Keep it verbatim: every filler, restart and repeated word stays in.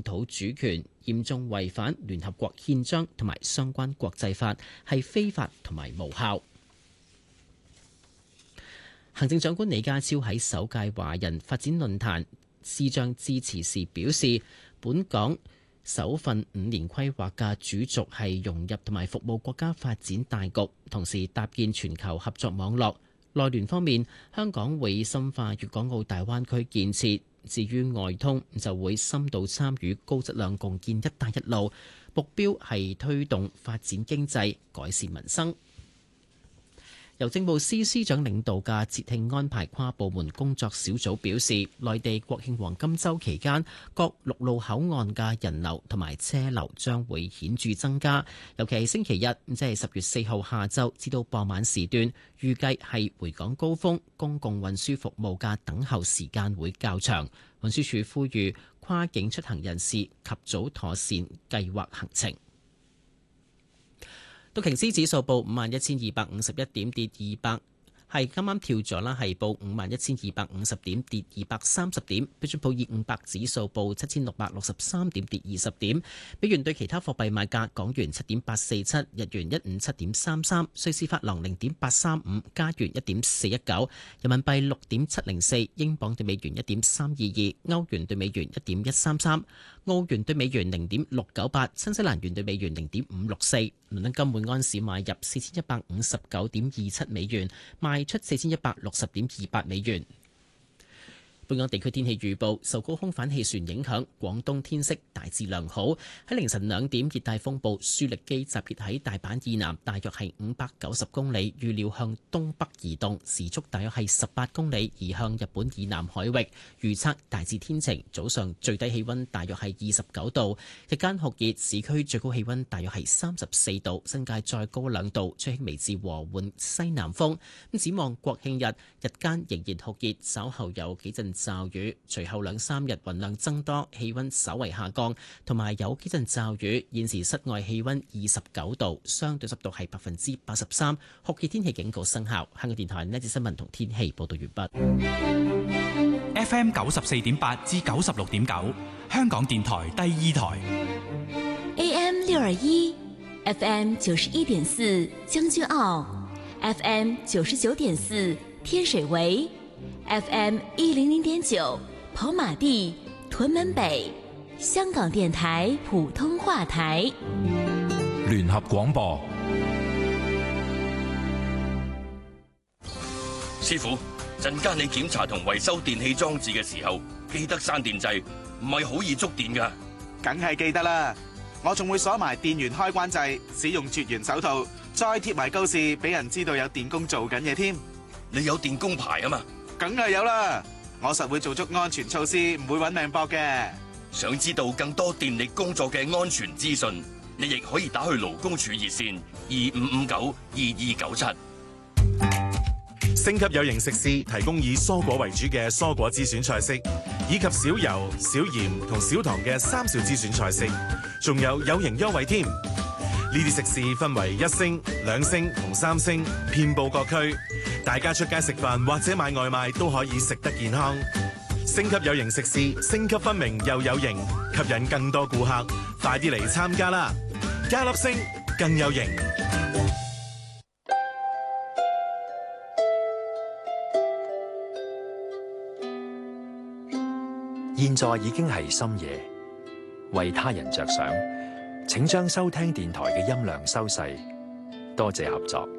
土主權，嚴重違反聯合國憲章同埋相關國際法，係非法同埋無效。行政長官李家超喺首屆華人發展論壇視像致辭時表示，本港首份五年規劃嘅主軸係融入同埋服務國家發展大局，同時搭建全球合作網絡。內聯方面，香港會深化粵港澳大灣區建設，至於外通就會深度參與高質量共建「一帶一路」，目標係推動發展經濟、改善民生。由政務司司長領導嘅節慶安排跨部門工作小組表示，內地國慶黃金週期間，各陸路口岸嘅人流同埋車流將會顯著增加，尤其係星期日，即係十月四號下晝至到傍晚時段，預計係回港高峰，公共運輸服務嘅等候時間會較長。運輸署呼籲跨境出行人士及早妥善計劃行程。道瓊斯指數報五萬一千二百五十一點，跌二百，係啱啱跳咗啦，係報五萬一千二百五十點，跌二百三十點。標準普爾五百指數報七千六百六十三點，跌二十點。美元對其他貨幣賣價：港元七點八四七，日元一五七點三三，瑞士法郎零點八三五，加元一點四一九，人民幣六點七零四，英鎊對美元一點三二二，歐元對美元一點一三三，澳元對美元零點六九八，新西蘭元對美元零點五六四。倫敦金每安士買入四千一百五十九點二七美元，賣出四千一百六十點二八美元。本港地區天氣預報，受高空反氣旋影響，廣東天色大致良好。喺凌晨兩點，熱帶風暴舒力基集結喺大阪以南，大約係五百九十公里，預料向東北移動，時速大約係十八公里，移向日本以南海域。預測大致天晴，早上最低氣溫大約係二十九度，日間酷熱，市區最高氣溫大約係三十四度，新界再高兩度，吹輕微至和緩西南風。咁展望國慶日，日間仍然酷熱，稍後有幾陣驟雨，隨後兩三日雲量增多，氣溫稍為下降，同埋有幾陣驟雨。現時室外氣溫二十九度，相對濕度係百分之八十三，酷熱天氣警告生效。香港電台呢節新聞同天氣報道完畢。 F M 九十四點八至九十六點九，香港電台第二台。 A M 六二一，F M 九十一點四將軍澳 ，F M 九十九點四天水圍。F M 一零零點九跑馬地屯門北，香港電台普通話台。 聯合廣播。 師傅，陣間你檢查同維修電器裝置嘅時候，記得閂電掣，唔係好易觸電噶。 梗係記得啦，我仲會鎖埋電源開關掣，使用絕緣手套，再貼埋告示俾人知道有電工做緊嘢添。 你有電工牌啊嘛？ 梗係有啦，我實會做足安全措施，唔會搵命搏嘅。 想知道更多電力工作嘅安全資訊，你亦可以打去勞工處熱線二五五九二二九七。 星級有型食肆提供以蔬果為主嘅蔬果之選菜式，以及少油、少鹽同少糖嘅三少之選菜式，仲有有型優惠添。呢啲食肆分為一星、兩星同三星，遍佈各區。大家出街食飯或者買外賣都可以食得健康。星級有型食肆，星級分明又有型，吸引更多顧客。快啲嚟參加啦！加粒星更有型。 現在已經係深夜，為他人着想，請將收聽電台嘅音量收細。多謝合作。